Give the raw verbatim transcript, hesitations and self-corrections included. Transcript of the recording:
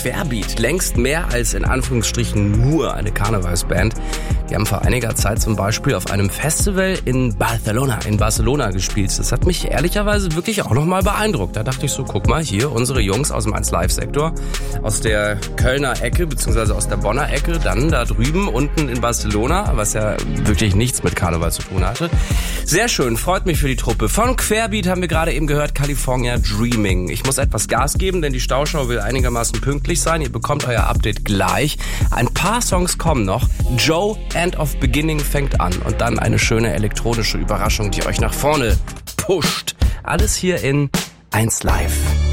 Querbeat, längst mehr als in Anführungsstrichen nur eine Karnevalsband. Die haben vor einiger Zeit zum Beispiel auf einem Festival in Barcelona, in Barcelona gespielt. Das hat mich ehrlicherweise wirklich auch nochmal beeindruckt. Da dachte ich so, guck mal, hier unsere Jungs aus dem eins Live Sektor, aus der Kölner Ecke, beziehungsweise aus der Bonner Ecke, dann da drüben unten in Barcelona, was ja wirklich nichts mit Karneval zu tun hatte. Sehr schön, freut mich für die Truppe. Von Querbeat haben wir gerade eben gehört, California Dreaming. Ich muss etwas Gas geben, denn die Stauschau will einigermaßen pünktlich sein. Ihr bekommt euer Update gleich. Ein paar Songs kommen noch. Joe, End of Beginning fängt an. Und dann eine schöne elektronische Überraschung, die euch nach vorne pusht. Alles hier in eins Live.